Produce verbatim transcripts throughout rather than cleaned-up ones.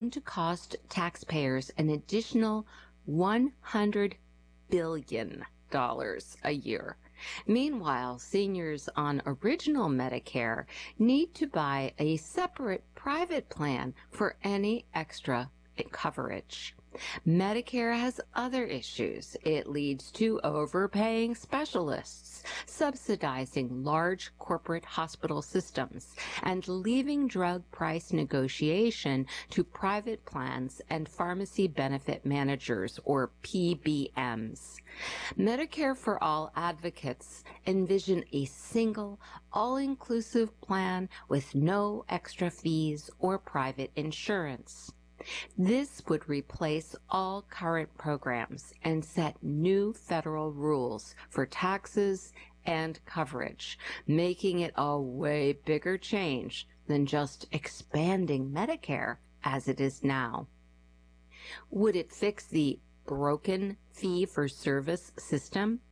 to cost taxpayers an additional one hundred billion dollars a year. Meanwhile, seniors on original Medicare need to buy a separate private plan for any extra coverage. Medicare has other issues. It leads to overpaying specialists, subsidizing large corporate hospital systems, and leaving drug price negotiation to private plans and pharmacy benefit managers, or P B Ms. Medicare for All advocates envision a single, all-inclusive plan with no extra fees or private insurance. This would replace all current programs and set new federal rules for taxes and coverage, making it a way bigger change than just expanding Medicare as it is now. Would it fix the broken fee-for-service system?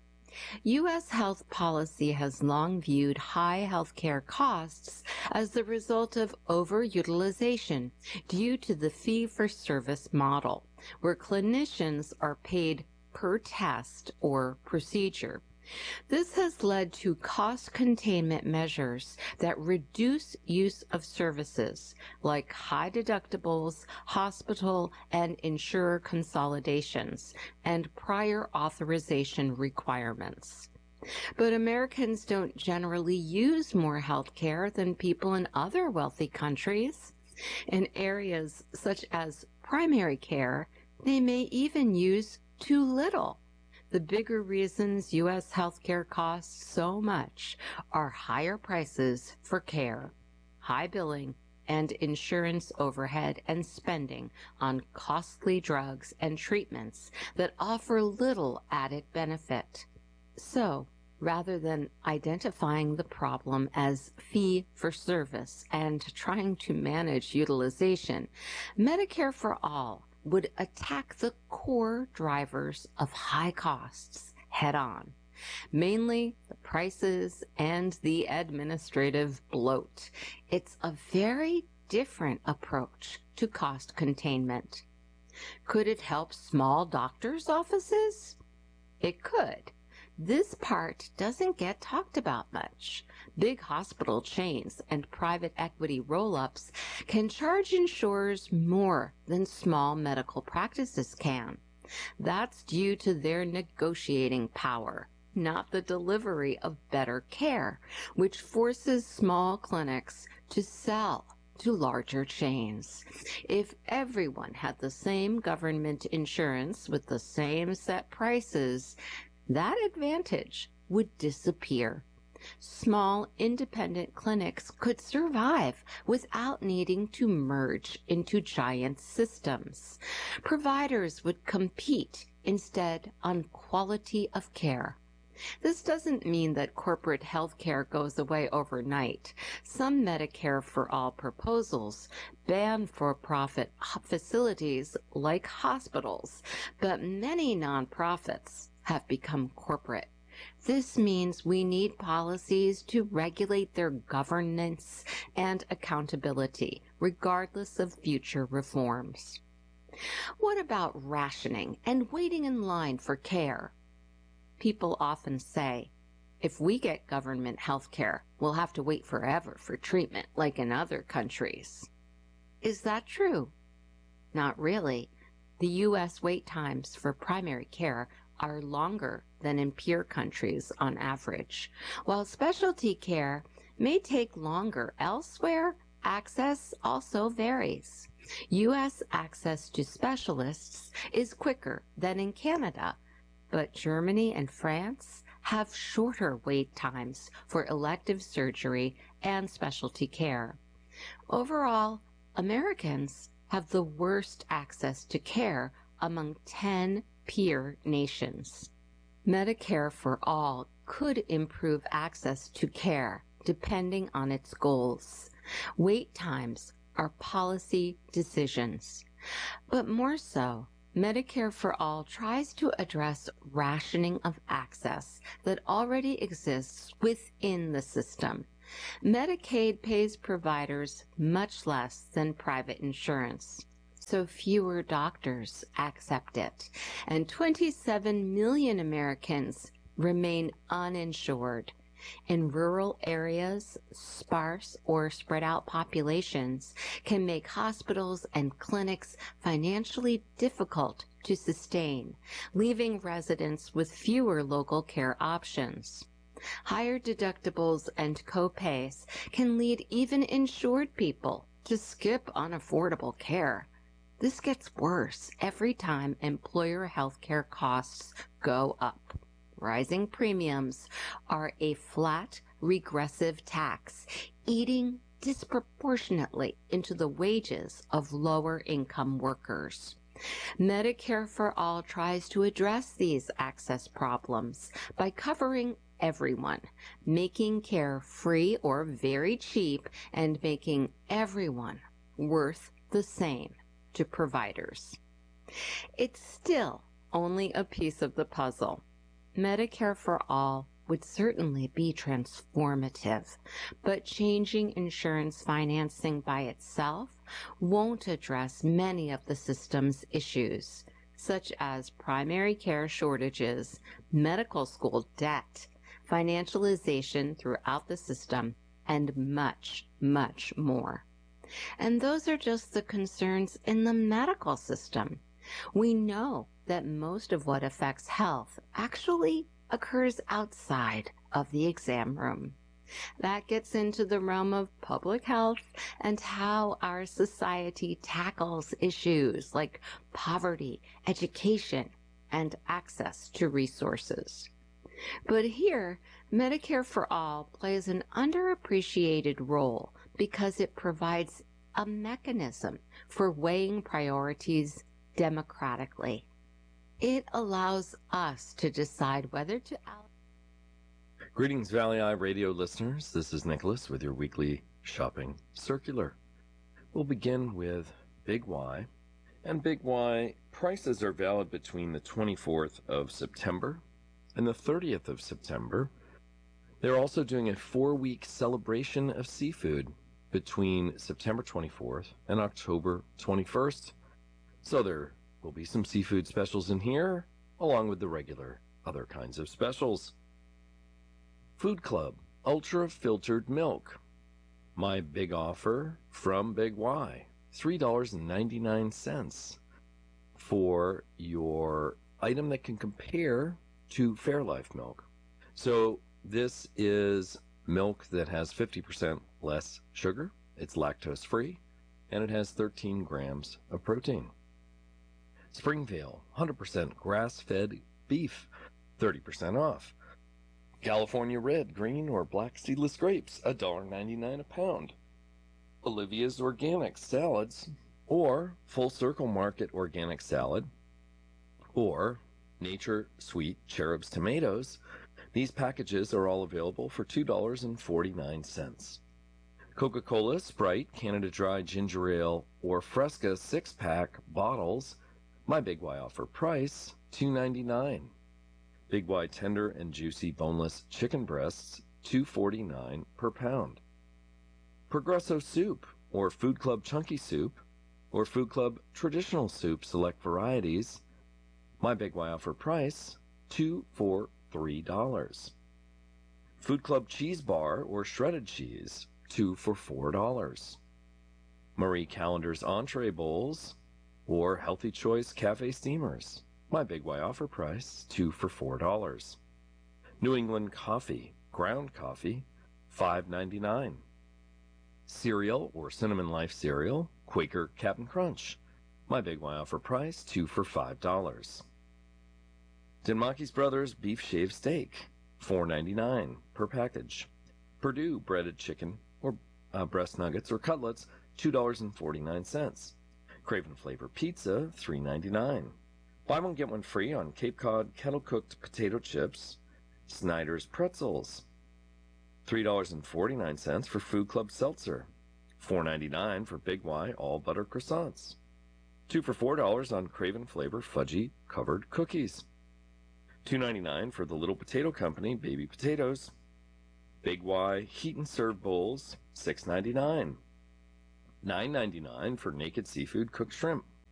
U S health policy has long viewed high healthcare costs as the result of overutilization due to the fee-for-service model, where clinicians are paid per test or procedure. This has led to cost containment measures that reduce use of services like high deductibles, hospital and insurer consolidations, and prior authorization requirements. But Americans don't generally use more health care than people in other wealthy countries. In areas such as primary care, they may even use too little. The bigger reasons U S healthcare costs so much are higher prices for care, high billing, and insurance overhead and spending on costly drugs and treatments that offer little added benefit. So, rather than identifying the problem as fee for service and trying to manage utilization, Medicare for All would attack the core drivers of high costs head on, mainly the prices and the administrative bloat. It's a very different approach to cost containment. Could it help small doctors' offices? It could. This part doesn't get talked about much. Big hospital chains and private equity roll-ups can charge insurers more than small medical practices can. That's due to their negotiating power, not the delivery of better care, which forces small clinics to sell to larger chains. If everyone had the same government insurance with the same set prices, that advantage would disappear. Small independent clinics could survive without needing to merge into giant systems. Providers would compete instead on quality of care. This doesn't mean that corporate health care goes away overnight. Some Medicare for All proposals ban for-profit facilities like hospitals, but many nonprofits have become corporate. This means we need policies to regulate their governance and accountability, regardless of future reforms. What about rationing and waiting in line for care? People often say, if we get government health care, we'll have to wait forever for treatment like in other countries. Is that true? Not really. The U S wait times for primary care are longer than in peer countries on average. While specialty care may take longer elsewhere, access also varies. U S access to specialists is quicker than in Canada, but Germany and France have shorter wait times for elective surgery and specialty care. Overall, Americans have the worst access to care among ten peer nations. Medicare for All could improve access to care depending on its goals. Wait times are policy decisions. But more so, Medicare for All tries to address rationing of access that already exists within the system. Medicaid pays providers much less than private insurance. so fewer doctors accept it, and twenty-seven million Americans remain uninsured. In rural areas, sparse or spread out populations can make hospitals and clinics financially difficult to sustain, leaving residents with fewer local care options. Higher deductibles and copays can lead even insured people to skip unaffordable care. This gets worse every time employer health care costs go up. Rising premiums are a flat, regressive tax, eating disproportionately into the wages of lower-income workers. Medicare for All tries to address these access problems by covering everyone, making care free or very cheap, and making everyone worth the same to providers. It's still only a piece of the puzzle. Medicare for All would certainly be transformative, but changing insurance financing by itself won't address many of the system's issues, such as primary care shortages, medical school debt, financialization throughout the system, and much, much more. And those are just the concerns in the medical system. We know that most of what affects health actually occurs outside of the exam room. That gets into the realm of public health and how our society tackles issues like poverty, education, and access to resources. But here, Medicare for All plays an underappreciated role because it provides a mechanism for weighing priorities democratically. It allows us to decide whether to allocate. Greetings, Valley Eye Radio listeners. This is Nicholas with your weekly shopping circular. We'll begin with Big Y. And Big Y prices are valid between the twenty-fourth of September and the thirtieth of September. They're also doing a four-week celebration of seafood between September twenty-fourth and October twenty-first. So there will be some seafood specials in here, along with the regular other kinds of specials. Food Club Ultra Filtered Milk. My big offer from Big Y, three dollars and ninety-nine cents for your item that can compare to Fairlife milk. So this is milk that has fifty percent less sugar, it's lactose free, and it has thirteen grams of protein. Springvale, one hundred percent grass-fed beef, thirty percent off. California red, green, or black seedless grapes, one dollar and ninety-nine cents a pound. Olivia's Organic salads, or Full Circle Market organic salad, or Nature Sweet Cherub's tomatoes. These packages are all available for two dollars and forty-nine cents. Coca-Cola, Sprite, Canada Dry Ginger Ale, or Fresca six-pack bottles. My Big Y offer price, two dollars and ninety-nine cents. Big Y tender and juicy boneless chicken breasts, two dollars and forty-nine cents per pound. Progresso Soup, or Food Club Chunky Soup, or Food Club Traditional Soup select varieties. My Big Y offer price, two for three dollars. Food Club Cheese Bar or Shredded Cheese, two for four dollars. Marie Callender's Entree Bowls or Healthy Choice Cafe Steamers. My Big Y offer price, two for four dollars. New England Coffee, ground coffee, five ninety-nine. Cereal or Cinnamon Life cereal, Quaker Cap'n Crunch. My Big Y offer price, two for five dollars. Denmakis Brothers Beef Shaved Steak, four ninety-nine per package. Perdue Breaded Chicken or uh, Breast Nuggets or Cutlets, two dollars and forty-nine cents. Craven Flavor Pizza, three ninety-nine. Buy one, get one free on Cape Cod kettle-cooked potato chips. Snyder's Pretzels, three dollars and forty-nine cents for Food Club Seltzer. four ninety-nine for Big Y all butter croissants. Two for four dollars on Craven Flavor Fudgy covered cookies. two ninety-nine for the Little Potato Company baby potatoes. Big Y heat and serve bowls, six ninety-nine. nine ninety-nine for Naked Seafood cooked shrimp.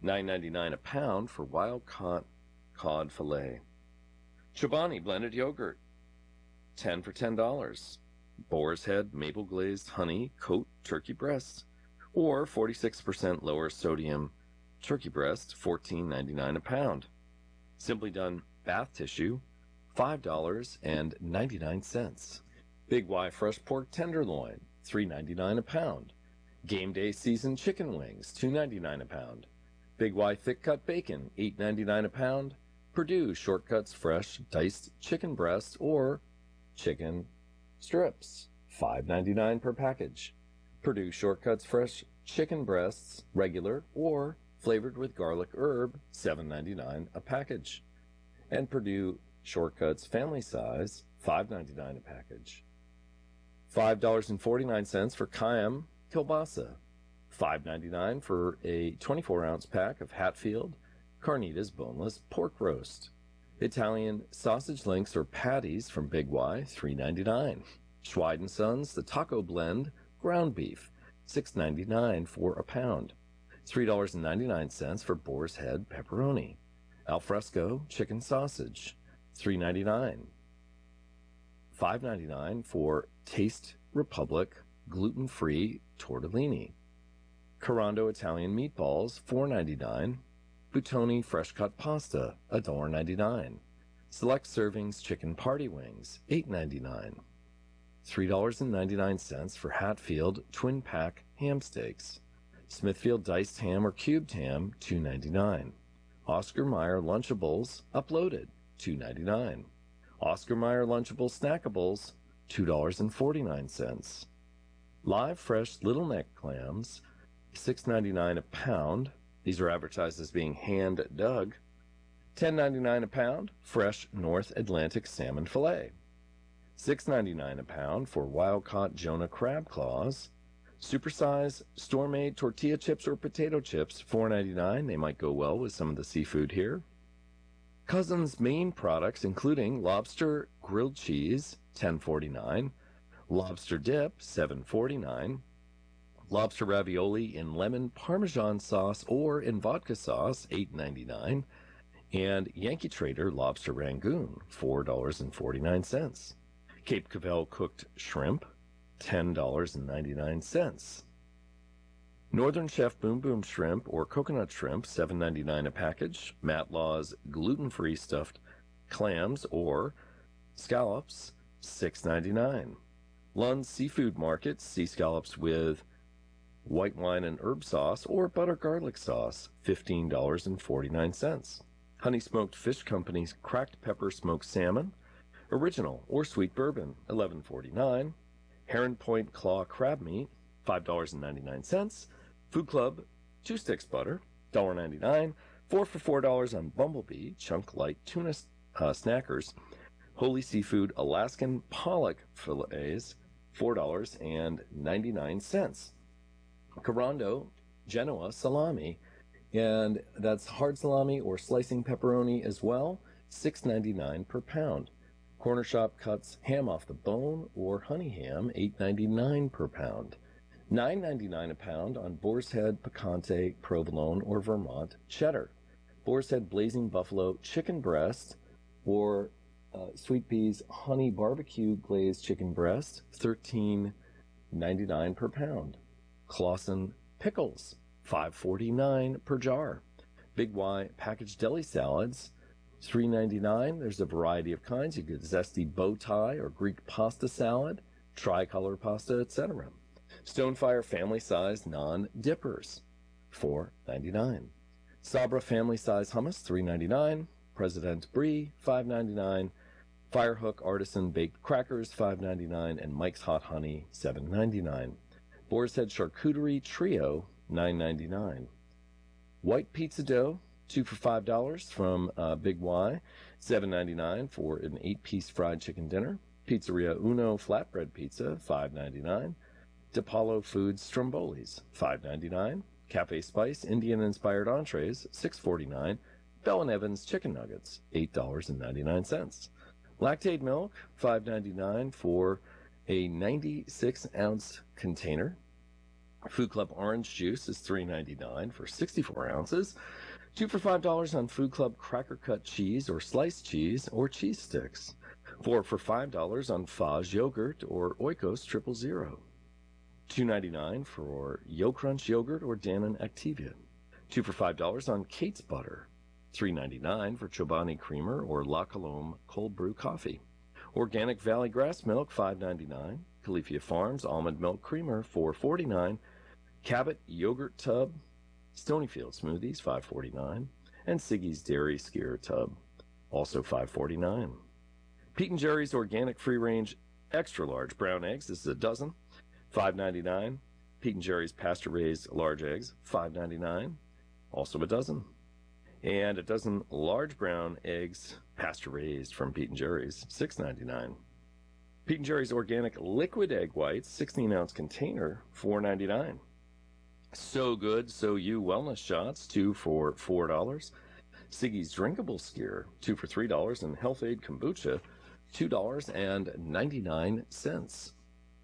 nine ninety-nine a pound for wild caught cod fillet. Chobani blended yogurt, ten for ten dollars. Boar's Head maple glazed honey coat turkey breast, or forty-six percent lower sodium turkey breast, fourteen ninety-nine a pound. Simply Done bath tissue, five dollars and ninety-nine cents. Big Y fresh pork tenderloin, three ninety-nine a pound. Game Day seasoned chicken wings, two ninety-nine a pound. Big Y thick cut bacon, eight ninety-nine a pound. Perdue Shortcuts fresh diced chicken breast or chicken strips, five ninety-nine per package. Perdue Shortcuts fresh chicken breasts, regular or flavored with garlic herb, seven ninety-nine a package. And Perdue Shortcuts family size, five ninety-nine a package. five dollars and forty-nine cents for Cayenne kielbasa, five ninety-nine for a twenty-four ounce pack of Hatfield Carnitas boneless pork roast. Italian sausage links or patties from Big Y, three ninety-nine. Schweid and Sons, the taco blend, ground beef, six ninety-nine for a pound. three dollars and ninety-nine cents for Boar's Head pepperoni. Alfresco chicken sausage, three ninety-nine. five ninety-nine for Taste Republic gluten-free tortellini. Carando Italian meatballs, four ninety-nine. Buitoni fresh cut pasta, one ninety-nine. Select servings chicken party wings, eight ninety-nine. three dollars and ninety-nine cents for Hatfield twin pack ham steaks. Smithfield diced ham or cubed ham, two ninety-nine. Oscar Mayer Lunchables uploaded, two ninety-nine. Oscar Mayer Lunchable Snackables, two dollars and forty-nine cents. Live fresh little neck clams, six ninety-nine a pound. These are advertised as being hand dug. ten ninety-nine a pound, fresh North Atlantic salmon fillet. six ninety-nine a pound for wild caught Jonah crab claws. Supersize store-made tortilla chips or potato chips, four ninety-nine. They might go well with some of the seafood here. Cousins main products including lobster grilled cheese, ten forty-nine. Lobster dip, seven forty-nine. Lobster ravioli in lemon parmesan sauce or in vodka sauce, eight ninety-nine. And Yankee Trader lobster rangoon, four dollars and forty-nine cents. Cape Cavell cooked shrimp, ten dollars and ninety-nine cents. Northern Chef Boom Boom shrimp or coconut shrimp, seven ninety-nine a package. Matlaw's gluten-free stuffed clams or scallops, six ninety-nine. Lund's Seafood Market, sea scallops with white wine and herb sauce or butter garlic sauce, fifteen dollars and forty-nine cents. Honey Smoked Fish Company's cracked pepper smoked salmon, original or sweet bourbon, eleven forty-nine. Heron Point claw crab meat, five dollars and ninety-nine cents. Food Club two sticks butter, one ninety-nine. Four for four dollars on Bumblebee chunk light tuna uh, snackers. Holy Seafood Alaskan pollock fillets, four dollars and ninety-nine cents. Carando Genoa salami, and that's hard salami or slicing pepperoni as well, six ninety-nine per pound. Corner Shop cuts ham off the bone or honey ham, eight ninety-nine per pound. nine ninety-nine a pound on Boar's Head Picante provolone or Vermont cheddar. Boar's Head Blazing Buffalo chicken breast or uh, Sweet Peas honey barbecue glazed chicken breast, thirteen ninety-nine per pound. Clausen pickles, five forty-nine per jar. Big Y packaged deli salads, three ninety-nine. There's a variety of kinds. You get zesty bow tie or Greek pasta salad, tricolor pasta, et cetera. Stonefire family-size non-dippers, four ninety-nine. Sabra family-size hummus, three ninety-nine. President Brie, five ninety-nine. Firehook artisan baked crackers, five ninety-nine. And Mike's Hot Honey, seven ninety-nine. Boar's Head charcuterie trio, nine ninety-nine. White pizza dough, two for five dollars from uh, Big Y, seven ninety-nine for an eight-piece fried chicken dinner. Pizzeria Uno flatbread pizza, five ninety-nine. DePaulo Foods Strombolis, five ninety-nine. Cafe Spice Indian-inspired entrees, six forty-nine. Bell and Evans chicken nuggets, eight dollars and ninety-nine cents. Lactate milk, five ninety-nine for a ninety-six ounce container. Food Club orange juice is three ninety-nine for sixty-four ounces. Two for five dollars on Food Club cracker cut cheese or sliced cheese or cheese sticks. Four for five dollars on Fage yogurt or Oikos Triple Zero. Two ninety-nine for Yo Crunch yogurt or Dannon Activia. Two for five dollars on Kate's butter. Three ninety-nine for Chobani creamer or La Colombe cold brew coffee. Organic Valley grass milk five ninety-nine. Califia Farms almond milk creamer four forty-nine. Cabot yogurt tub. Stonyfield smoothies five forty-nine. And Siggy's dairy skier tub also five forty-nine. Pete and Jerry's organic free range extra large brown eggs, this is a dozen, five ninety-nine. Pete and Jerry's pasture raised large eggs five ninety-nine, also a dozen. And a dozen large brown eggs pasture raised from Pete and Jerry's six ninety-nine. Pete and Jerry's organic liquid egg whites sixteen ounce container four ninety-nine. So Good So You wellness shots two for four dollars. Siggy's drinkable skier two for three dollars, and Health Aid kombucha two dollars and ninety-nine cents.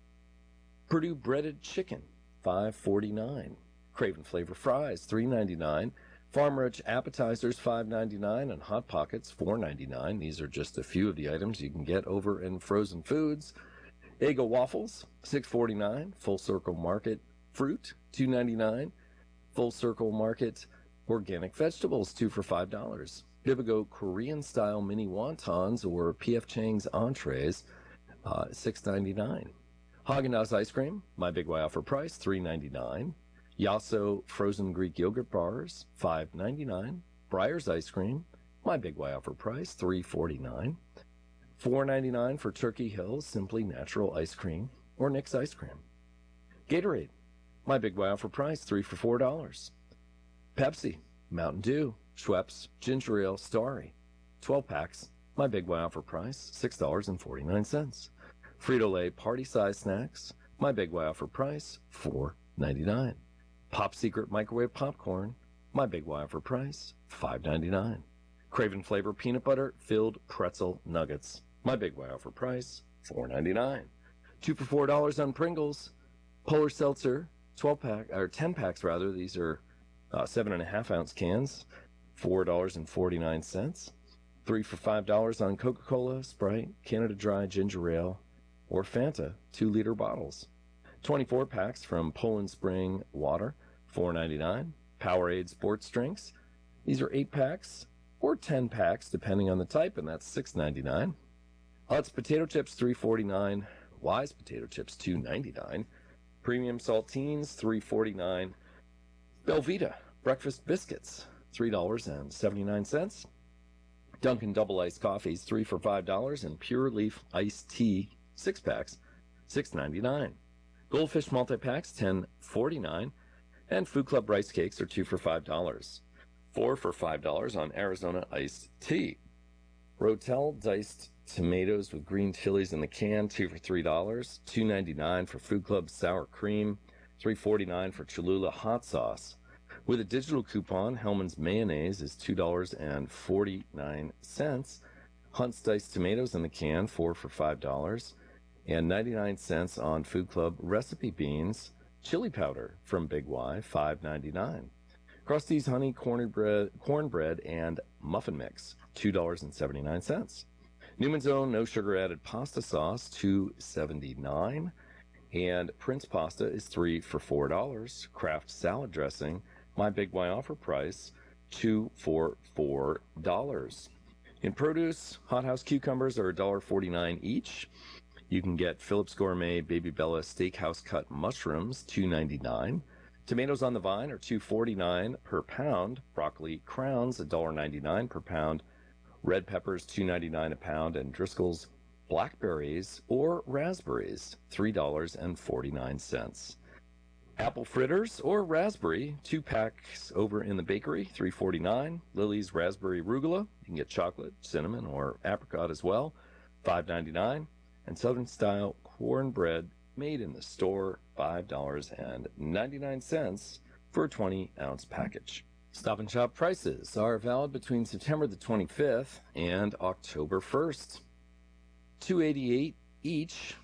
Purdue breaded chicken five forty-nine. Craven flavor fries three ninety-nine. Farm Rich appetizers five ninety-nine, and Hot Pockets four ninety-nine. These are just a few of the items you can get over in frozen foods. Eggo waffles six forty-nine. Full Circle Market fruit two ninety-nine. Full Circle Market organic vegetables two for five dollars. Bibigo Korean style mini wontons or P F Chang's entrees uh, six ninety-nine. Haagen-Dazs ice cream, my big Y offer price three ninety-nine. Yasso frozen Greek yogurt bars five ninety-nine. Breyers ice cream, my big Y offer price three forty-nine. four ninety-nine for Turkey Hills Simply Natural ice cream or Nick's ice cream. Gatorade, my big Y offer price three for four dollars. Pepsi, Mountain Dew, Schweppes, Ginger Ale, Starry, twelve packs, my big Y offer price six dollars and forty-nine cents. Frito-Lay party size snacks, my big Y offer price four ninety-nine. Pop Secret microwave popcorn, my big Y offer price five ninety-nine. Craven flavor peanut butter filled pretzel nuggets, my big Y offer price four ninety-nine. Two for four dollars on Pringles. Polar Seltzer twelve pack or ten packs rather. These are uh, seven and a half ounce cans, four dollars and forty-nine cents. Three for five dollars on Coca-Cola, Sprite, Canada Dry Ginger Ale, or Fanta two liter bottles. twenty-four packs from Poland Spring Water, four ninety-nine. Powerade sports drinks. These are eight packs or ten packs depending on the type, and that's six ninety-nine. Utz potato chips three forty-nine. Wise potato chips two ninety-nine. Premium saltines three forty-nine. Belvita breakfast biscuits three dollars and seventy-nine cents. Dunkin' double iced coffees three for five dollars, and Pure Leaf iced tea six packs six ninety-nine. Goldfish multi-packs ten forty-nine, and Food Club rice cakes are two for five dollars. Four for five dollars on Arizona iced tea. Rotel diced tomatoes with green chilies in the can, two for three dollars. two ninety-nine for Food Club sour cream, three forty-nine for Cholula hot sauce. With a digital coupon, Hellman's mayonnaise is two dollars and forty-nine cents. Hunt's diced tomatoes in the can, four for five dollars. And ninety-nine cents on Food Club recipe beans, chili powder from Big Y, five ninety-nine. Krusty's honey cornbread, cornbread and muffin mix, two dollars and seventy-nine cents. Newman's Own no sugar added pasta sauce, two seventy-nine. And Prince pasta is three for four dollars. Kraft salad dressing, my Big Y offer price, two for four dollars. In produce, hothouse cucumbers are one dollar forty-nine each. You can get Phillips Gourmet Baby Bella Steakhouse cut mushrooms, two ninety-nine. Tomatoes on the vine are two forty-nine per pound. Broccoli crowns, one dollar ninety-nine per pound. Red peppers, two ninety-nine a pound. And Driscoll's blackberries or raspberries, three dollars and forty-nine cents. Apple fritters or raspberry, two packs over in the bakery, three forty-nine. Lily's raspberry rugula, you can get chocolate, cinnamon, or apricot as well, five ninety-nine. And Southern style cornbread made in the store, five dollars and ninety-nine cents for a twenty ounce package. Stop and Shop prices are valid between September the twenty-fifth and October first. two eighty-eight each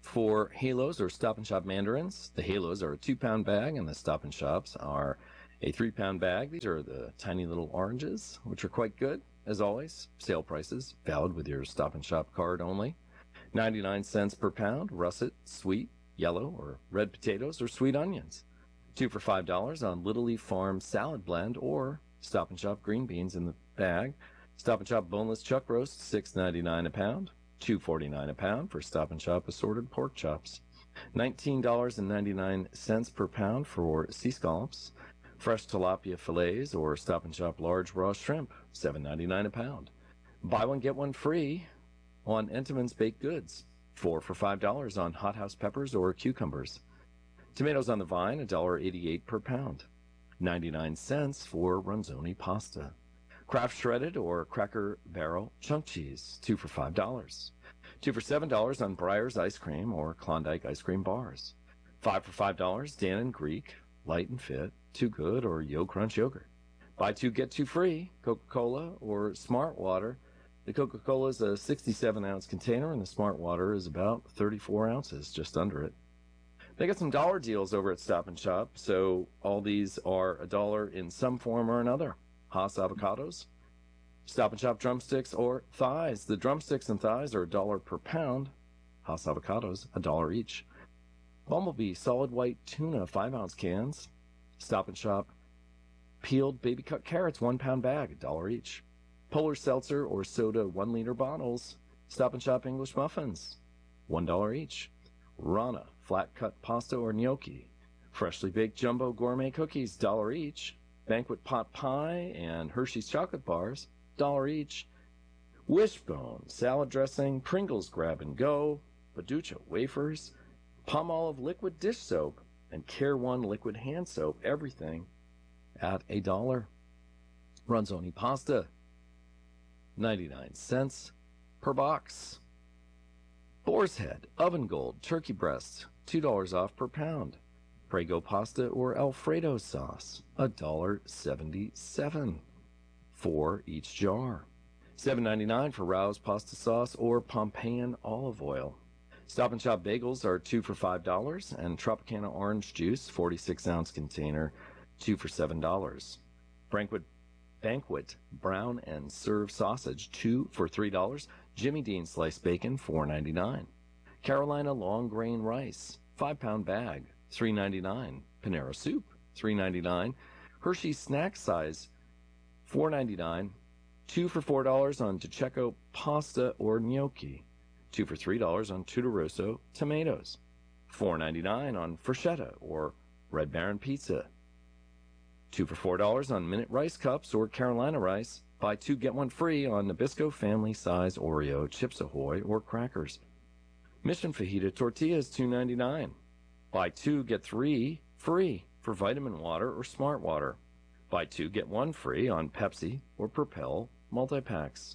For Halos or Stop and Shop mandarins, the Halos are a two-pound bag, and the Stop and Shops are a three-pound bag. These are the tiny little oranges, which are quite good. As always, sale prices, valid with your Stop and Shop card only. ninety-nine cents per pound, russet, sweet, yellow, or red potatoes or sweet onions. Two for five dollars on Little Leaf Farm salad blend or Stop and Shop green beans in the bag. Stop and Shop boneless chuck roast, six ninety-nine a pound. two forty-nine a pound for Stop and Shop assorted pork chops. nineteen ninety-nine per pound for sea scallops. Fresh tilapia fillets or Stop and Shop large raw shrimp, seven ninety-nine a pound. Buy one, get one free on Entenmann's baked goods. four for five dollars on hothouse peppers or cucumbers. Tomatoes on the vine, one dollar eighty-eight per pound. ninety-nine cents for Ronzoni pasta. Kraft shredded or Cracker Barrel chunk cheese, two for five dollars. Two for seven dollars on Breyer's ice cream or Klondike ice cream bars. Five for five dollars, Dan and Greek, light and fit, Too Good or Yo Crunch yogurt. Buy two, get two free, Coca-Cola or Smart Water. The Coca-Cola is a sixty-seven ounce container, and the Smart Water is about thirty-four ounces, just under it. They got some dollar deals over at Stop and Shop, so all these are a dollar in some form or another. Hass avocados, Stop and Shop drumsticks or thighs. The drumsticks and thighs are a dollar per pound. Hass avocados, a dollar each. Bumblebee solid white tuna, five ounce cans. Stop and Shop peeled baby cut carrots, one pound bag, a dollar each. Polar seltzer or soda, one liter bottles. Stop and Shop English muffins, one dollar each. Rana flat cut pasta or gnocchi. Freshly baked jumbo gourmet cookies, dollar each. Banquet pot pie and Hershey's chocolate bars, dollar each. Wishbone salad dressing, Pringles grab and go, Paducah wafers, Palmolive liquid dish soap, and Care One liquid hand soap, everything at a dollar. Ronzoni pasta, ninety-nine cents per box. Boar's Head oven gold turkey breast, two dollars off per pound. Prego pasta or Alfredo sauce, one dollar seventy-seven for each jar. seven ninety-nine for Rao's pasta sauce or Pompeian olive oil. Stop and Shop bagels are two for five dollars, and Tropicana orange juice, forty-six ounce container, two for seven dollars. Banquet, Banquet brown and serve sausage, two for three dollars. Jimmy Dean sliced bacon, four ninety-nine. Carolina long grain rice, five pound bag, three ninety-nine. Panera soup, three ninety-nine. Hershey snack size, four ninety-nine. Two for four dollars on DiCecco pasta or gnocchi. Two for three dollars on Tutoroso tomatoes. Four ninety-nine on Freshetta or Red Baron pizza. Two for four dollars on Minute Rice Cups or Carolina Rice. Buy two, get one free on Nabisco family size Oreo, Chips Ahoy, or crackers. Mission Fajita tortillas, two ninety-nine. Buy two, get three free for vitamin water or Smart Water. Buy two, get one free on Pepsi or Propel multi-packs.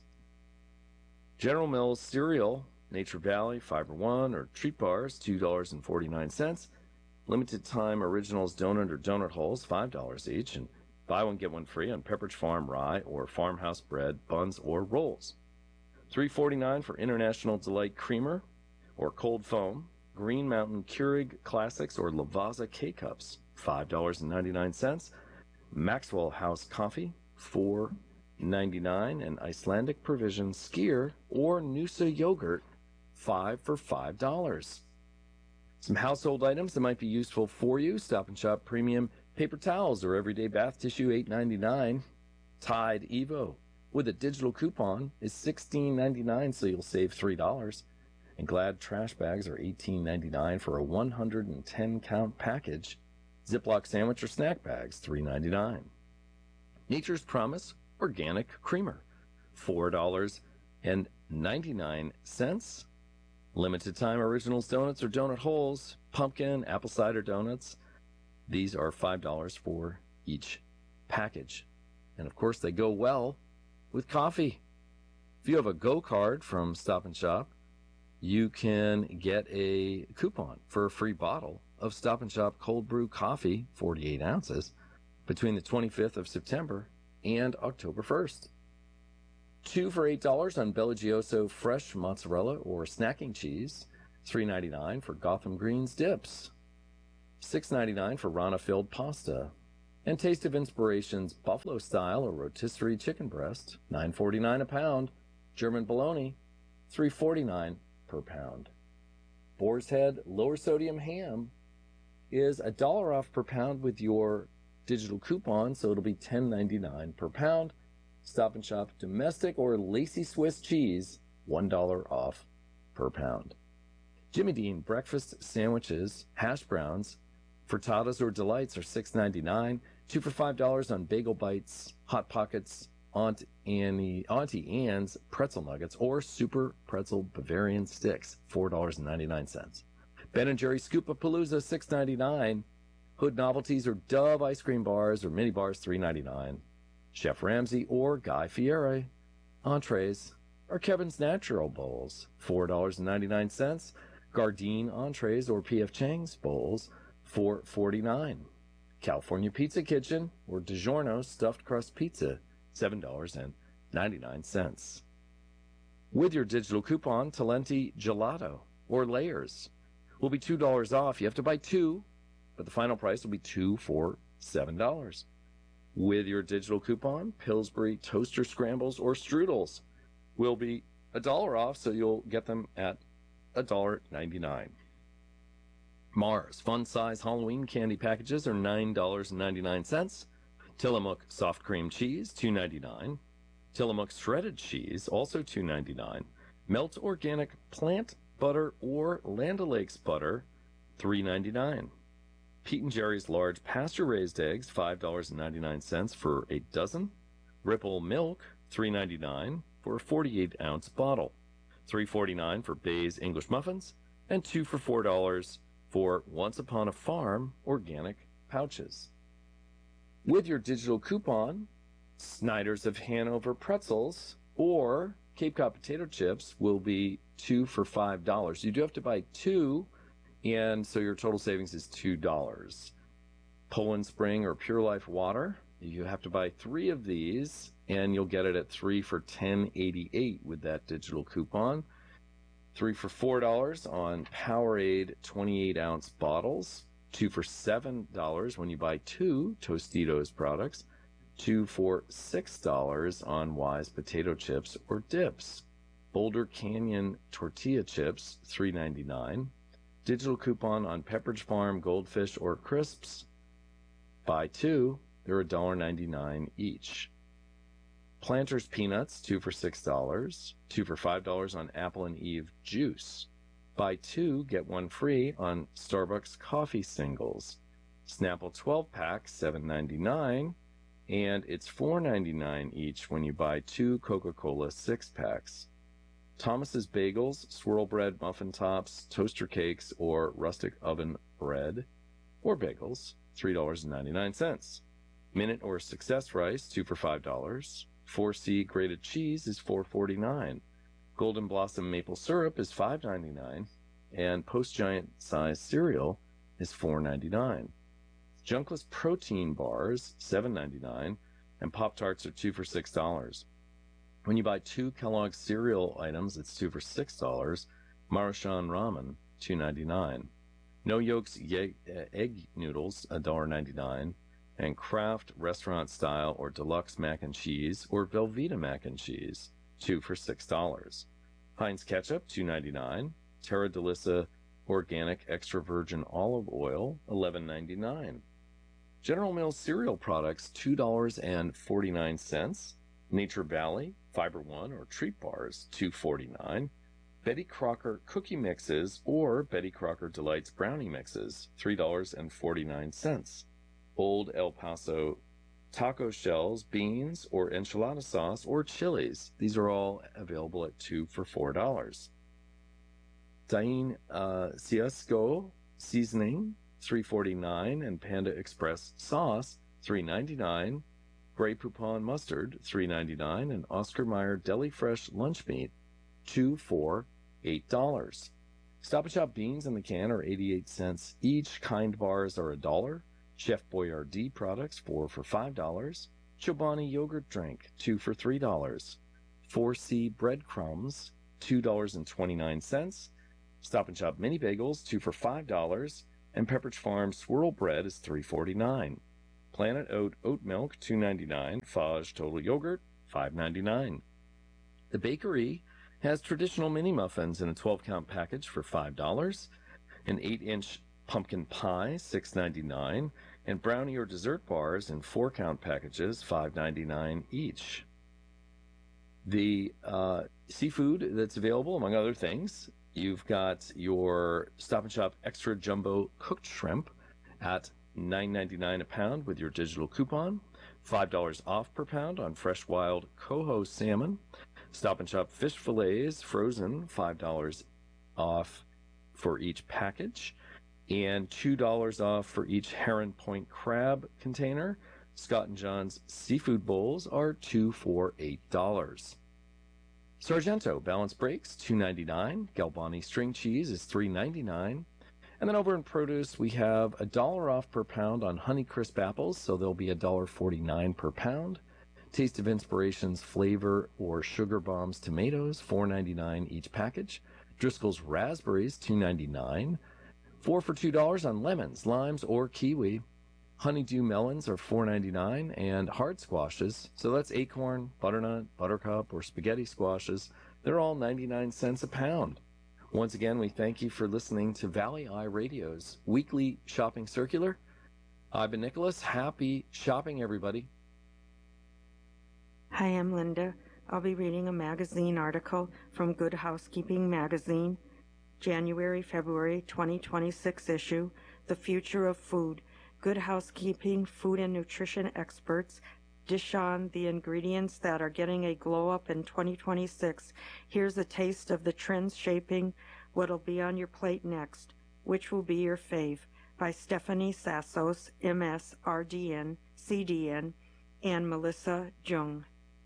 General Mills cereal, Nature Valley, Fiber One, or Treat Bars, two dollars and forty-nine cents. Limited time Originals donut or donut holes, five dollars each. And buy one, get one free on Pepperidge Farm rye or Farmhouse bread, buns, or rolls. three forty-nine for International Delight Creamer or Cold Foam. Green Mountain Keurig Classics or Lavazza K-Cups, five dollars and ninety-nine cents. Maxwell House Coffee, four ninety-nine. And Icelandic Provision Skier or Noosa Yogurt, five for five dollars. Some household items that might be useful for you. Stop and Shop premium paper towels or everyday bath tissue, eight ninety-nine. Tide Evo with a digital coupon is sixteen ninety-nine, so you'll save three dollars. And Glad trash bags are eighteen ninety-nine for a one hundred ten count package. Ziploc sandwich or snack bags, three ninety-nine. Nature's Promise organic creamer, four dollars and ninety-nine cents. Limited time Originals donuts or donut holes, pumpkin, apple cider donuts. These are five dollars for each package. And of course, they go well with coffee. If you have a Go card from Stop and Shop, you can get a coupon for a free bottle of Stop and Shop cold brew coffee, forty-eight ounces, between the twenty-fifth of September and October first. Two for eight dollars on Bella Gioso fresh mozzarella or snacking cheese. three ninety-nine for Gotham Greens dips, six ninety-nine for Rana filled pasta, and Taste of Inspiration's buffalo style or rotisserie chicken breast, nine forty-nine a pound. German bologna, three forty-nine per pound. Boar's Head lower sodium ham is a dollar off per pound with your digital coupon, so it'll be ten ninety-nine per pound. Stop and Shop domestic or Lacy Swiss cheese, one dollar off per pound. Jimmy Dean breakfast sandwiches, hash browns, frittatas or delights are six ninety-nine. Two for five dollars on Bagel Bites, Hot Pockets, Aunt Annie, Auntie Anne's pretzel nuggets, or Super Pretzel Bavarian sticks, four dollars and ninety-nine cents. Ben and Jerry's Scoop-A-Palooza, six ninety-nine. Hood Novelties or Dove ice cream bars or mini bars, three ninety-nine. Chef Ramsay or Guy Fieri entrees or Kevin's Natural Bowls, four dollars and ninety-nine cents. Gardein entrees or P F Chang's bowls, four forty-nine. California Pizza Kitchen or DiGiorno stuffed crust pizza, seven dollars and ninety-nine cents. With your digital coupon, Talenti Gelato or Layers will be two dollars off. You have to buy two, but the final price will be two for seven dollars. With your digital coupon, Pillsbury Toaster Scrambles or Strudels will be a dollar off, so you'll get them at one dollar and ninety-nine cents. Mars fun-size Halloween candy packages are nine dollars and ninety-nine cents. Tillamook soft cream cheese, two ninety-nine. Tillamook shredded cheese, also two ninety-nine. Melt organic plant butter or Land O'Lakes butter, three ninety-nine. Pete and Jerry's large pasture-raised eggs, five dollars and ninety-nine cents for a dozen. Ripple milk, three ninety-nine for a forty-eight ounce bottle. three forty-nine for Bay's English muffins, and two for four dollars for Once Upon a Farm organic pouches. With your digital coupon, Snyder's of Hanover pretzels or Cape Cod potato chips will be two for five dollars. You do have to buy two, and so your total savings is two dollars. Poland Spring or Pure Life water, you have to buy three of these, and you'll get it at three for ten eighty-eight with that digital coupon. Three for four dollars on Powerade twenty-eight ounce bottles. Two for seven dollars when you buy two Tostitos products. Two for six dollars on Wise potato chips or dips. Boulder Canyon tortilla chips, three ninety-nine. Digital coupon on Pepperidge Farm Goldfish or Crisps. Buy two, they're one dollar and ninety-nine cents each. Planters Peanuts, two for six dollars. Two for five dollars on Apple and Eve juice. Buy two, get one free on Starbucks coffee singles. Snapple twelve pack, seven ninety-nine, and it's four ninety-nine each when you buy two Coca-Cola six packs. Thomas's Bagels, swirl bread, muffin tops, toaster cakes, or rustic oven bread, or bagels, three dollars and ninety-nine cents. Minute or Success Rice, two for five dollars. four C grated cheese is four forty-nine. Golden Blossom maple syrup is five ninety-nine, and Post Giant size cereal is four ninety-nine. Junkless protein bars, seven ninety-nine, and Pop-Tarts are two for six dollars. When you buy two Kellogg's cereal items, it's two for six dollars. Marushan ramen, two ninety-nine. No Yolks ye- egg noodles, one dollar and ninety-nine cents. And Kraft restaurant style or deluxe mac and cheese or Velveeta mac and cheese, two for six dollars. Heinz ketchup, two ninety-nine. Terra Delissa organic extra virgin olive oil, eleven ninety-nine. General Mills cereal products, two dollars and forty-nine cents. Nature Valley Fiber One or Treat Bars, two forty-nine. Betty Crocker cookie mixes or Betty Crocker Delights brownie mixes, three dollars and forty-nine cents. Old El Paso taco shells, beans, or enchilada sauce, or chilies. These are all available at two for four dollars. Dain uh, Ciasco seasoning, three forty-nine, and Panda Express sauce, three ninety-nine. Grey Poupon mustard, three ninety-nine, and Oscar Mayer Deli Fresh lunch meat, two for eight dollars. Stop and Shop beans in the can are eighty-eight cents each. Kind bars are a dollar. Chef Boyardee products, four for five dollars. Chobani yogurt drink, two for three dollars. four C breadcrumbs, two dollars and twenty-nine cents. Stop and Shop mini bagels, two for five dollars, and Pepperidge Farm swirl bread is three forty-nine. Planet Oat oat milk, two ninety-nine. Fage total yogurt, five ninety-nine. The bakery has traditional mini muffins in a twelve count package for five dollars, an eight inch pumpkin pie, six ninety-nine, and brownie or dessert bars in four count packages, five ninety-nine each. The uh, seafood that's available, among other things, you've got your Stop and Shop extra jumbo cooked shrimp at nine ninety-nine a pound with your digital coupon, five dollars off per pound on fresh wild coho salmon. Stop and Shop fish fillets frozen, five dollars off for each package, and two dollars off for each Heron Point crab container. Scott and John's seafood bowls are two for eight dollars. Sargento balance breaks, two ninety-nine. Galbani string cheese is three ninety-nine. And then over in produce, we have a dollar off per pound on Honeycrisp apples, so they'll be a dollar forty-nine per pound. Taste of Inspirations flavor or Sugar Bombs tomatoes, four ninety-nine each package. Driscoll's raspberries, two ninety-nine. Four for two dollars on lemons, limes, or kiwi. Honeydew melons are four ninety-nine, and hard squashes, so that's acorn, butternut, buttercup, or spaghetti squashes, they're all ninety-nine cents a pound. Once again, we thank you for listening to Valley Eye Radio's weekly shopping circular. I've been Nicholas. Happy shopping, everybody. Hi, I'm Linda. I'll be reading a magazine article from Good Housekeeping Magazine, January, February twenty twenty-six issue, The Future of Food. Good Housekeeping food and nutrition experts dish on the ingredients that are getting a glow up in twenty twenty-six. Here's a taste of the trends shaping what'll be on your plate next. Which will be your fave? By Stephanie Sassos, M S, R D N, C D N, and Melissa Jung.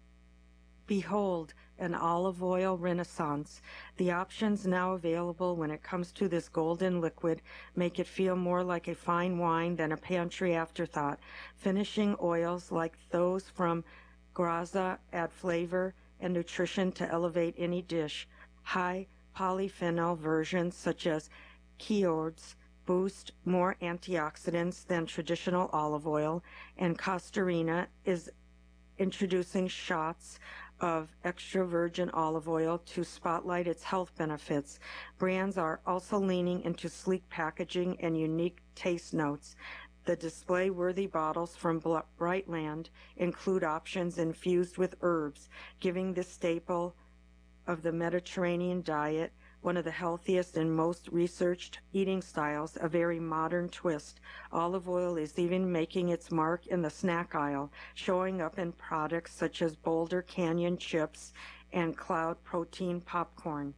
Behold, an olive oil renaissance. The options now available when it comes to this golden liquid make it feel more like a fine wine than a pantry afterthought. Finishing oils like those from Graza add flavor and nutrition to elevate any dish. High polyphenol versions such as Kiehl's boost more antioxidants than traditional olive oil, and Costarina is introducing shots of extra virgin olive oil to spotlight its health benefits. Brands are also leaning into sleek packaging and unique taste notes. The display-worthy bottles from Brightland include options infused with herbs, giving this staple of the Mediterranean diet, one of the healthiest and most researched eating styles, a very modern twist. Olive oil is even making its mark in the snack aisle, showing up in products such as Boulder Canyon chips and Cloud protein popcorn.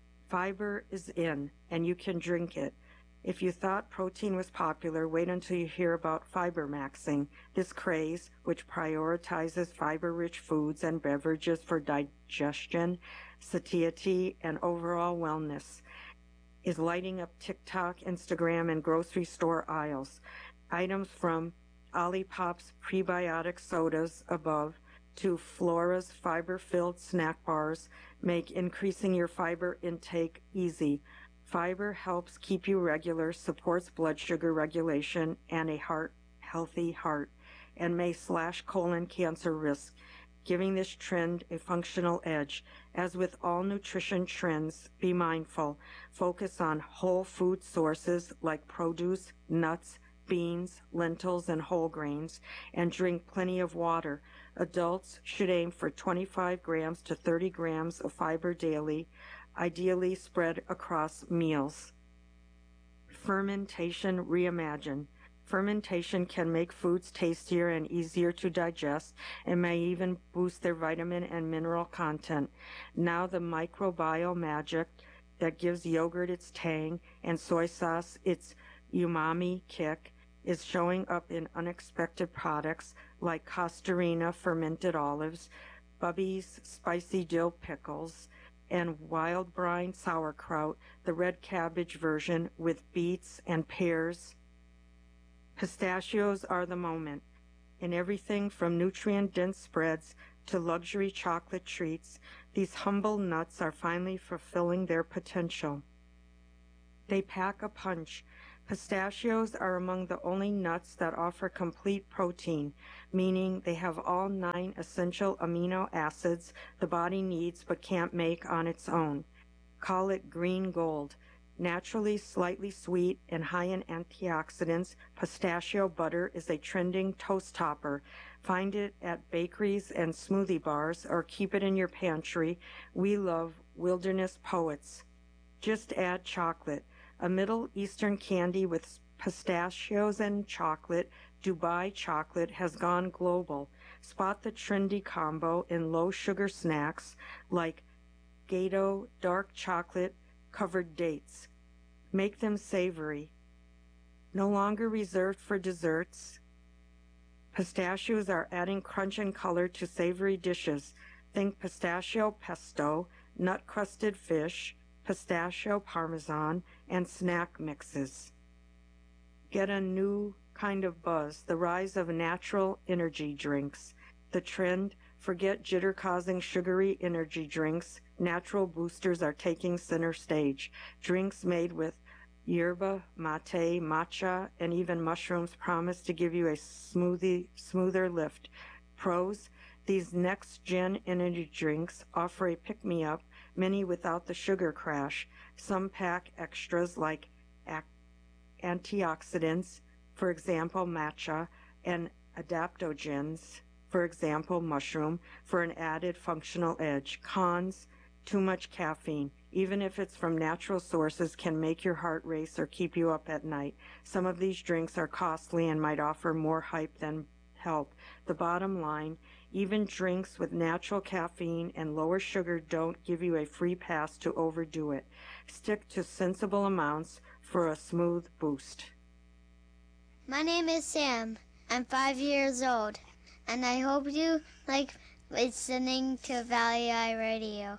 Fiber is in, and you can drink it. If you thought protein was popular, wait until you hear about fiber maxing. This craze, which prioritizes fiber-rich foods and beverages for digestion, satiety, and overall wellness, is lighting up TikTok, Instagram, and grocery store aisles. Items from Olipop's prebiotic sodas above to Flora's fiber-filled snack bars make increasing your fiber intake easy. Fiber helps keep you regular, supports blood sugar regulation and a heart healthy heart, and may slash colon cancer risk, giving this trend a functional edge. As with all nutrition trends, be mindful. Focus on whole food sources like produce, nuts, beans, lentils, and whole grains, and drink plenty of water. Adults should aim for twenty-five grams to thirty grams of fiber daily, ideally spread across meals. Fermentation reimagined. Fermentation can make foods tastier and easier to digest and may even boost their vitamin and mineral content. Now the microbial magic that gives yogurt its tang and soy sauce its umami kick is showing up in unexpected products like Costarina fermented olives, Bubby's spicy dill pickles, and wild brine sauerkraut, the red cabbage version with beets and pears. Pistachios are the moment. In everything from nutrient-dense spreads to luxury chocolate treats, these humble nuts are finally fulfilling their potential. They pack a punch. Pistachios are among the only nuts that offer complete protein, meaning they have all nine essential amino acids the body needs but can't make on its own. Call it green gold. Naturally slightly sweet and high in antioxidants, pistachio butter is a trending toast topper. Find it at bakeries and smoothie bars or keep it in your pantry. We love wilderness poets. Just add chocolate. A Middle Eastern candy with pistachios and chocolate, Dubai chocolate, has gone global. Spot the trendy combo in low-sugar snacks like Gato dark chocolate covered dates. Make them savory. No longer reserved for desserts. Pistachios are adding crunch and color to savory dishes. Think pistachio pesto, nut-crusted fish, pistachio parmesan, and snack mixes. Get a new kind of buzz, the rise of natural energy drinks. The trend, forget jitter-causing sugary energy drinks. Natural boosters are taking center stage. Drinks made with yerba, mate, matcha, and even mushrooms promise to give you a smoothie, smoother lift. Pros, these next-gen energy drinks offer a pick-me-up, many without the sugar crash. Some pack extras like antioxidants, for example matcha, and adaptogens, for example mushroom, for an added functional edge. Cons, too much caffeine, even if it's from natural sources, can make your heart race or keep you up at night. Some of these drinks are costly and might offer more hype than help. The bottom line, even drinks with natural caffeine and lower sugar don't give you a free pass to overdo it. Stick to sensible amounts for a smooth boost. My name is Sam. I'm five years old, and I hope you like listening to Valley Eye Radio.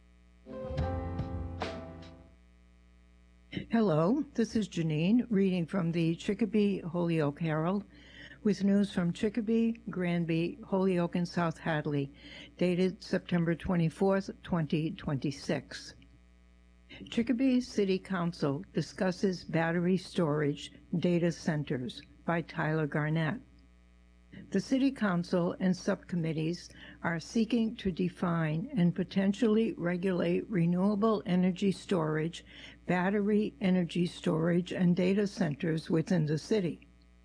Hello, this is Janine reading from the Chicopee Holyoke Herald with news from Chicopee, Granby, Holyoke, and South Hadley, dated September twenty-fourth, twenty twenty-six. Chicopee City Council discusses battery storage data centers by Tyler Garnett. The City Council and subcommittees are seeking to define and potentially regulate renewable energy storage, battery energy storage, and data centers within the city.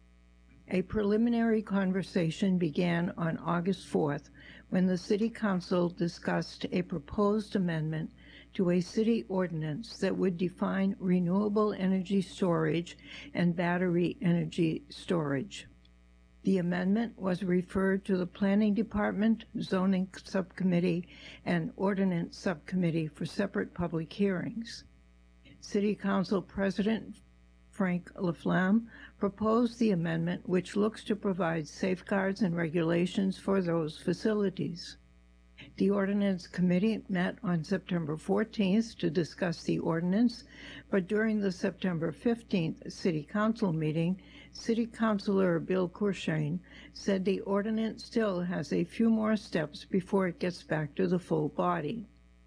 A preliminary conversation began on August fourth when the City Council discussed a proposed amendment to a city ordinance that would define renewable energy storage and battery energy storage. The amendment was referred to the Planning Department, Zoning Subcommittee, and Ordinance Subcommittee for separate public hearings. City Council President Frank Laflamme proposed the amendment, which looks to provide safeguards and regulations for those facilities. The Ordinance Committee met on September fourteenth to discuss the ordinance, but during the September fifteenth City Council meeting, City Councilor Bill Kurshane said the ordinance still has a few more steps before it gets back to the full body.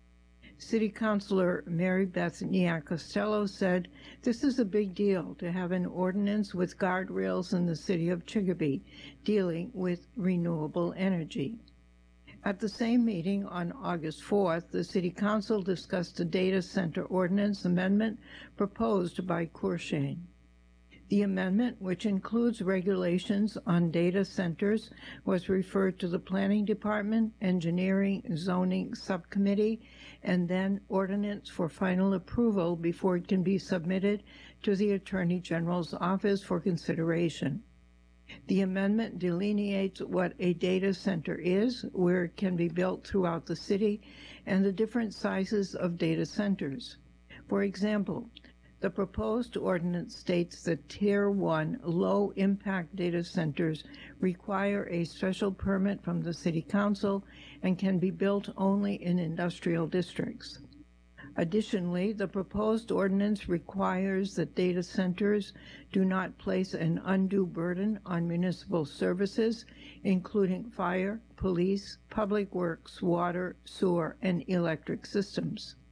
City Councilor Mary Beth Nia-Costello said, "This is a big deal to have an ordinance with guardrails in the city of Chicopee dealing with renewable energy." At the same meeting on August fourth, the City Council discussed the data center ordinance amendment proposed by Kurshane. The amendment, which includes regulations on data centers, was referred to the Planning Department, Engineering, Zoning Subcommittee, and then Ordinance for final approval before it can be submitted to the Attorney General's office for consideration. The amendment delineates what a data center is, where it can be built throughout the city, and the different sizes of data centers. For example, the proposed ordinance states that Tier one low-impact data centers require a special permit from the City Council and can be built only in industrial districts. Additionally, the proposed ordinance requires that data centers do not place an undue burden on municipal services, including fire, police, public works, water, sewer, and electric systems.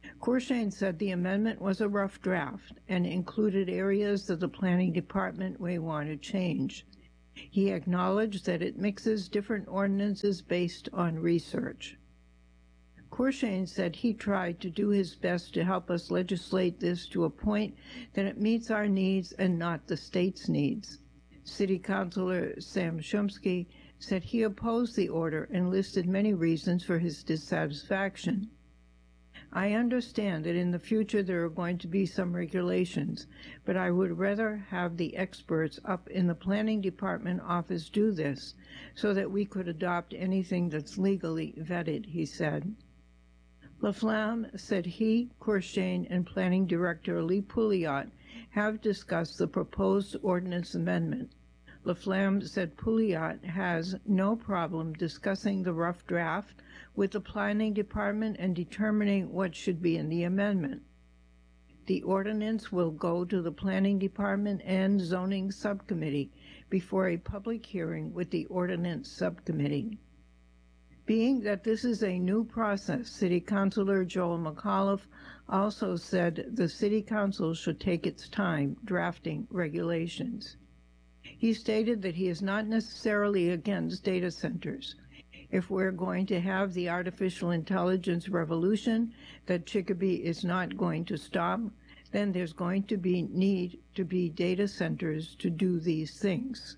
Courchain said the amendment was a rough draft and included areas that the planning department may want to change. He acknowledged that it mixes different ordinances based on research. Courchain said he tried to do his best to help us legislate this to a point that it meets our needs and not the state's needs. City Councilor Sam Shumsky said he opposed the order and listed many reasons for his dissatisfaction. I understand that in the future there are going to be some regulations, but I would rather have the experts up in the planning department office do this so that we could adopt anything that's legally vetted, he said. Laflamme said he, Courchain, and Planning Director Lee Pouliot have discussed the proposed ordinance amendment. Laflamme said Pouliot has no problem discussing the rough draft with the Planning Department and determining what should be in the amendment. The ordinance will go to the Planning Department and Zoning Subcommittee before a public hearing with the Ordinance Subcommittee. Being that this is a new process, City Councilor Joel McAuliffe also said the City Council should take its time drafting regulations. He stated that he is not necessarily against data centers. If we're going to have the artificial intelligence revolution that Chicopee is not going to stop, then there's going to be need to be data centers to do these things.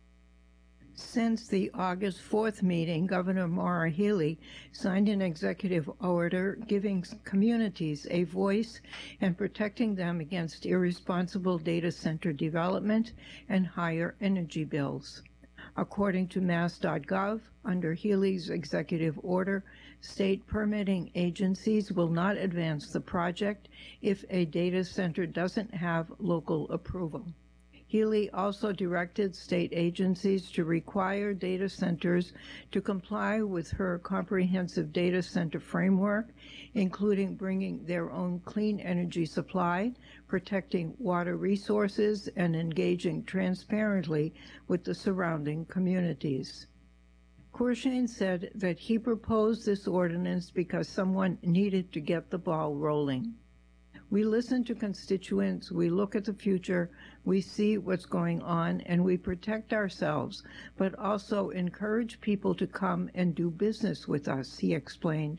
Since the August fourth meeting, Governor Maura Healey signed an executive order giving communities a voice and protecting them against irresponsible data center development and higher energy bills. According to mass dot gov, under Healey's executive order, state permitting agencies will not advance the project if a data center doesn't have local approval. Healey also directed state agencies to require data centers to comply with her comprehensive data center framework, including bringing their own clean energy supply, protecting water resources, and engaging transparently with the surrounding communities. Courchain said that he proposed this ordinance because someone needed to get the ball rolling. We listen to constituents, we look at the future, we see what's going on, and we protect ourselves, but also encourage people to come and do business with us, he explained.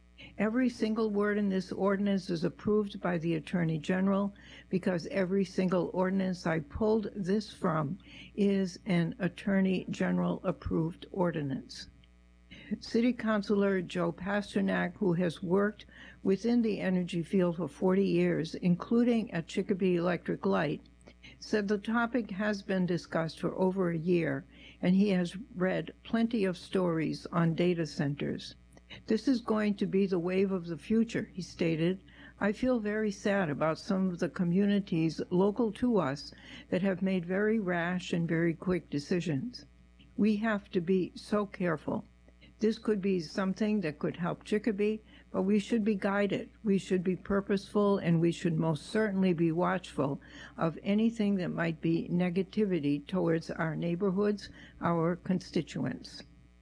Every single word in this ordinance is approved by the Attorney General because every single ordinance I pulled this from is an Attorney General approved ordinance. City Councilor Joe Pasternak, who has worked within the energy field for forty years, including at Chicopee Electric Light, said the topic has been discussed for over a year, and he has read plenty of stories on data centers. This is going to be the wave of the future, he stated. I feel very sad about some of the communities local to us that have made very rash and very quick decisions. We have to be so careful. This could be something that could help Chicopee, but we should be guided, we should be purposeful, and we should most certainly be watchful of anything that might be negativity towards our neighborhoods, our constituents.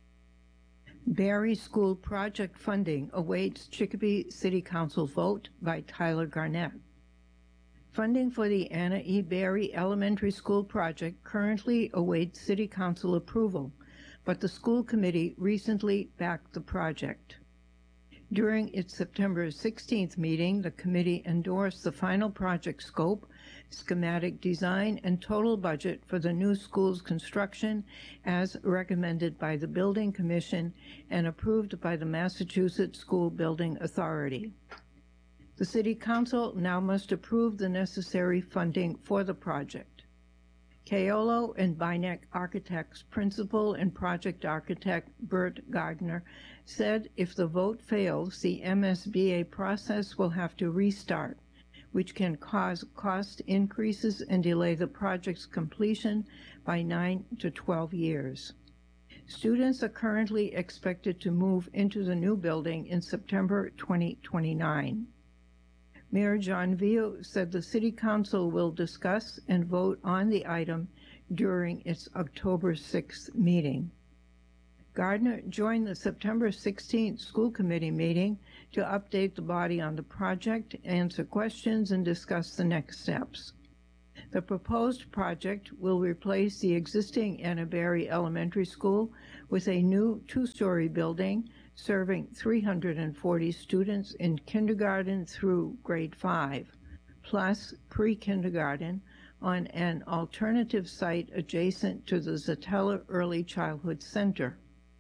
Barry School project funding awaits Chicopee City Council vote by Tyler Garnett. Funding for the Anna E. Barry Elementary School project currently awaits City Council approval, but the school committee recently backed the project. During its September sixteenth meeting, the committee endorsed the final project scope, schematic design, and total budget for the new school's construction as recommended by the Building Commission and approved by the Massachusetts School Building Authority. The City Council now must approve the necessary funding for the project. Keolo and Bynec Architects principal and project architect Bert Gardner said if the vote fails, the M S B A process will have to restart, which can cause cost increases and delay the project's completion by nine to twelve years. Students are currently expected to move into the new building in September twenty twenty-nine. Mayor John Vio said the City Council will discuss and vote on the item during its October sixth meeting. Gardner joined the September sixteenth school committee meeting to update the body on the project, answer questions, and discuss the next steps. The proposed project will replace the existing Annaberry Elementary School with a new two-story building serving three hundred forty students in kindergarten through grade five, plus pre-kindergarten on an alternative site adjacent to the Zatella Early Childhood Center.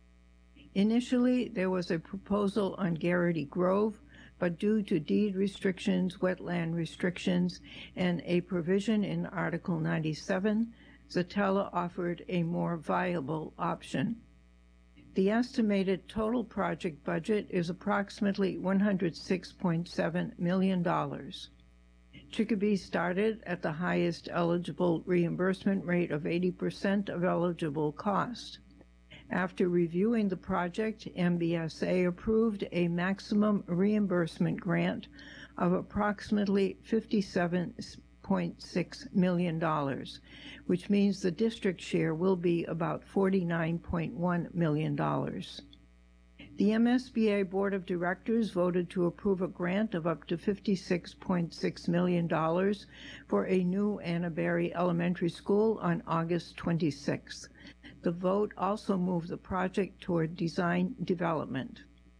Initially, there was a proposal on Garrity Grove, but due to deed restrictions, wetland restrictions, and a provision in Article ninety-seven, Zatella offered a more viable option. The estimated total project budget is approximately one hundred six point seven million dollars. Chicopee started at the highest eligible reimbursement rate of eighty percent of eligible cost. After reviewing the project, M B S A approved a maximum reimbursement grant of approximately fifty-seven point six million dollars, which means the district share will be about forty-nine point one million dollars. The M S B A Board of Directors voted to approve a grant of up to fifty-six point six million dollars for a new Annaberry Elementary School on August twenty-sixth. The vote also moved the project toward design development.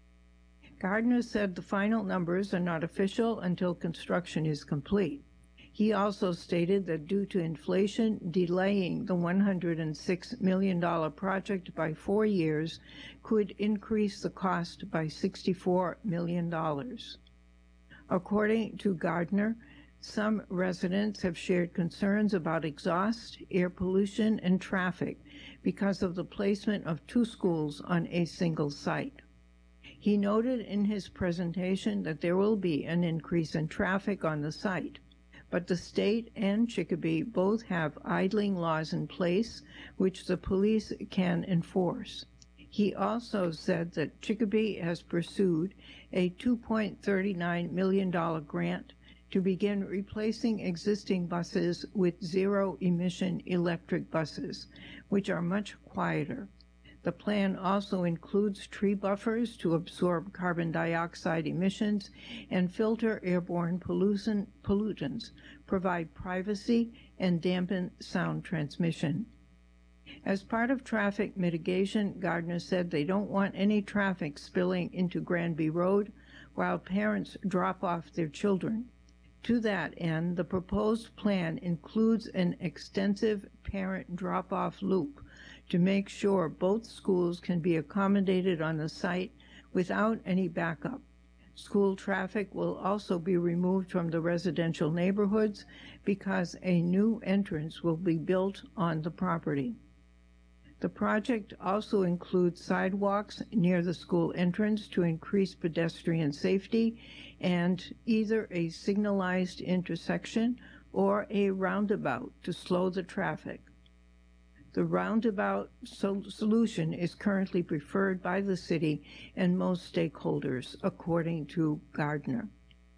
Gardner said the final numbers are not official until construction is complete. He also stated that due to inflation delaying the one hundred six million dollars project by four years could increase the cost by sixty-four million dollars. According to Gardner, some residents have shared concerns about exhaust, air pollution, and traffic because of the placement of two schools on a single site. He noted in his presentation that there will be an increase in traffic on the site, but the state and Chicopee both have idling laws in place which the police can enforce. He also said that Chicopee has pursued a two point three nine million dollars grant to begin replacing existing buses with zero-emission electric buses, which are much quieter. The plan also includes tree buffers to absorb carbon dioxide emissions and filter airborne pollution, pollutants, provide privacy, and dampen sound transmission. As part of traffic mitigation, Gardner said they don't want any traffic spilling into Granby Road while parents drop off their children. To that end, the proposed plan includes an extensive parent drop-off loop to make sure both schools can be accommodated on the site without any backup. School traffic will also be removed from the residential neighborhoods because a new entrance will be built on the property. The project also includes sidewalks near the school entrance to increase pedestrian safety and either a signalized intersection or a roundabout to slow the traffic. The roundabout sol- solution is currently preferred by the city and most stakeholders, according to Gardner.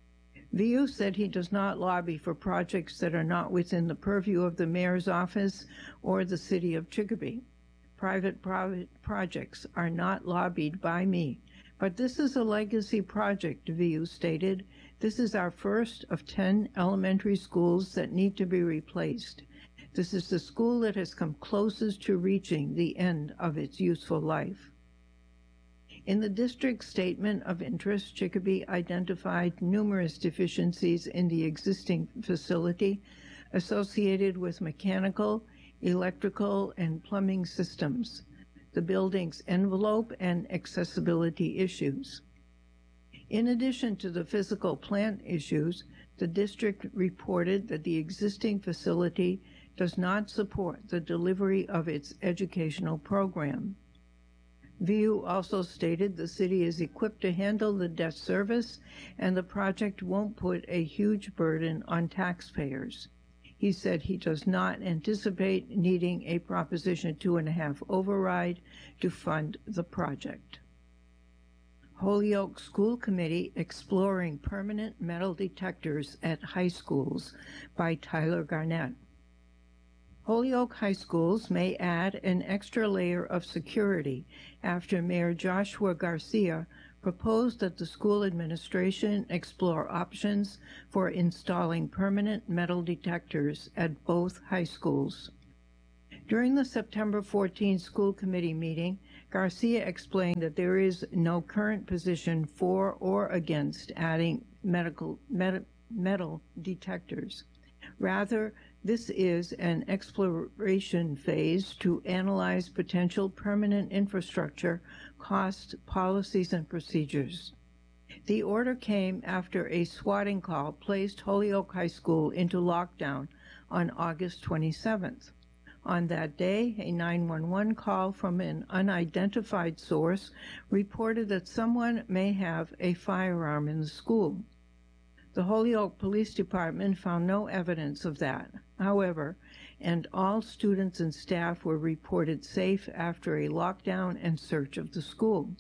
V U said he does not lobby for projects that are not within the purview of the mayor's office or the city of Chicopee. Private pro- projects are not lobbied by me, but this is a legacy project, V U stated. This is our first of ten elementary schools that need to be replaced. This is the school that has come closest to reaching the end of its useful life. In the district's statement of interest, Chicopee identified numerous deficiencies in the existing facility associated with mechanical, electrical, and plumbing systems, the building's envelope, and accessibility issues. In addition to the physical plant issues, the district reported that the existing facility does not support the delivery of its educational program. V U also stated the city is equipped to handle the debt service and the project won't put a huge burden on taxpayers. He said he does not anticipate needing a Proposition two and a half override to fund the project. Holyoke School Committee Exploring Permanent Metal Detectors at High Schools by Tyler Garnett. Holyoke high schools may add an extra layer of security after Mayor Joshua Garcia proposed that the school administration explore options for installing permanent metal detectors at both high schools. During the September fourteenth school committee meeting, Garcia explained that there is no current position for or against adding medical, med, metal detectors. Rather, this is an exploration phase to analyze potential permanent infrastructure, costs, policies, and procedures. The order came after a swatting call placed Holyoke High School into lockdown on August twenty-seventh. On that day, a nine one one call from an unidentified source reported that someone may have a firearm in the school. The Holyoke Police Department found no evidence of that, however, and all students and staff were reported safe after a lockdown and search of the school.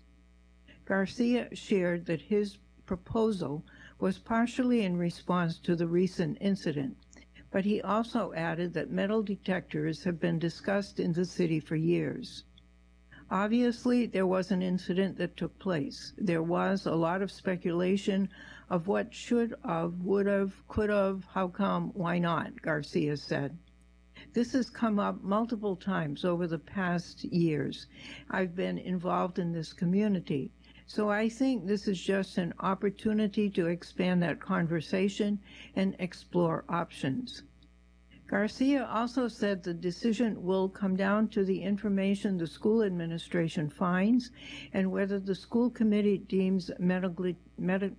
Garcia shared that his proposal was partially in response to the recent incident, but he also added that metal detectors have been discussed in the city for years. Obviously, there was an incident that took place. There was a lot of speculation of what should have, would have, could have, how come, why not, Garcia said. This has come up multiple times over the past years. I've been involved in this community, so I think this is just an opportunity to expand that conversation and explore options. Garcia also said the decision will come down to the information the school administration finds and whether the school committee deems medically, med,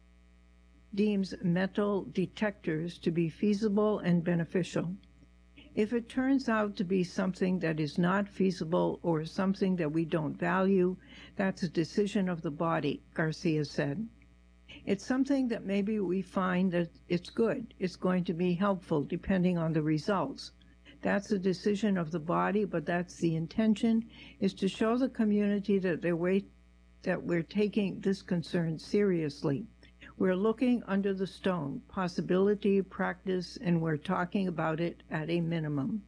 deems metal detectors to be feasible and beneficial. If it turns out to be something that is not feasible or something that we don't value, that's a decision of the body, Garcia said. It's something that maybe we find that it's good, it's going to be helpful depending on the results. That's a decision of the body, but that's the intention, is to show the community that, they're wait, that we're taking this concern seriously. We're looking under the stone, possibility, practice, and we're talking about it at a minimum.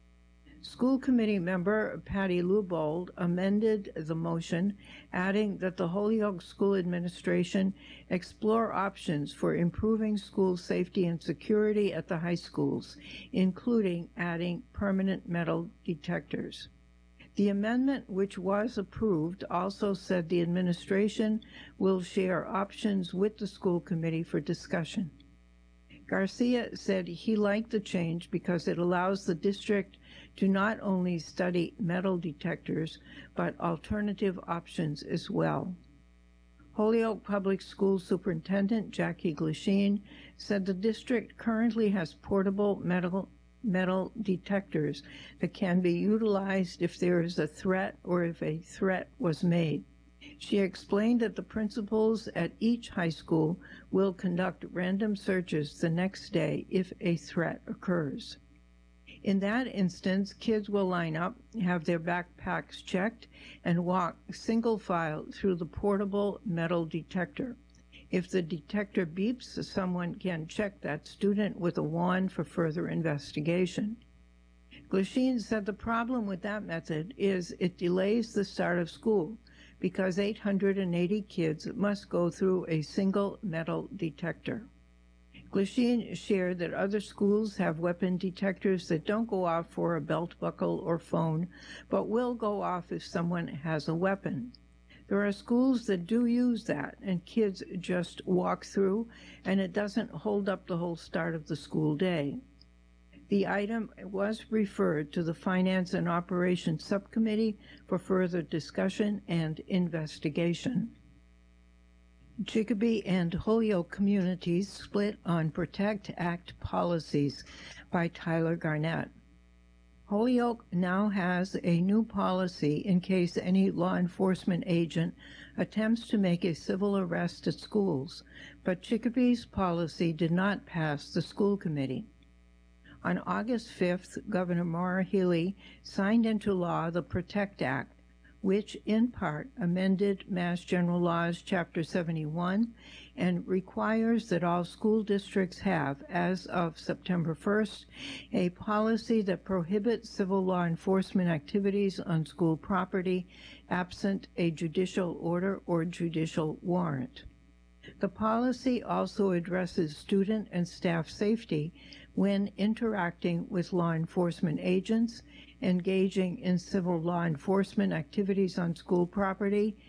School committee member Patty Lubold amended the motion, adding that the Holyoke School Administration explore options for improving school safety and security at the high schools, including adding permanent metal detectors. The amendment, which was approved, also said the administration will share options with the school committee for discussion. Garcia said he liked the change because it allows the district to not only study metal detectors, but alternative options as well. Holyoke Public School Superintendent Jackie Glasheen said the district currently has portable metal, metal detectors that can be utilized if there is a threat or if a threat was made. She explained that the principals at each high school will conduct random searches the next day if a threat occurs. In that instance, kids will line up, have their backpacks checked, and walk single file through the portable metal detector. If the detector beeps, someone can check that student with a wand for further investigation. Glasheen said the problem with that method is it delays the start of school because eight hundred eighty kids must go through a single metal detector. Glasheen shared that other schools have weapon detectors that don't go off for a belt buckle or phone, but will go off if someone has a weapon. There are schools that do use that, and kids just walk through, and it doesn't hold up the whole start of the school day. The item was referred to the Finance and Operations Subcommittee for further discussion and investigation. Chicopee and Holyoke communities split on Protect Act policies by Tyler Garnett. Holyoke now has a new policy in case any law enforcement agent attempts to make a civil arrest at schools, but Chicopee's policy did not pass the school committee. On August fifth, Governor Maura Healey signed into law the Protect Act, which in part amended Mass General Laws Chapter seventy-one and requires that all school districts have, as of September first, a policy that prohibits civil law enforcement activities on school property absent a judicial order or judicial warrant. The policy also addresses student and staff safety when interacting with law enforcement agents, engaging in civil law enforcement activities on school property,